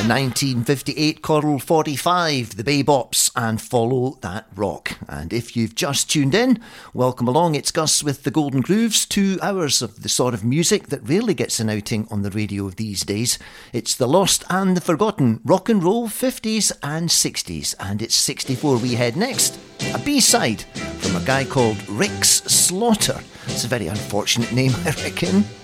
1958 Coral 45, the Bebops, and Follow That Rock. And if you've just tuned in, welcome along. It's Gus with the Golden Grooves, 2 hours of the sort of music that rarely gets an outing on the radio these days. It's the lost and the forgotten rock and roll 50s and 60s, and it's 64 we head next. A B-side from a guy called Rick's Slaughter. It's a very unfortunate name, I reckon.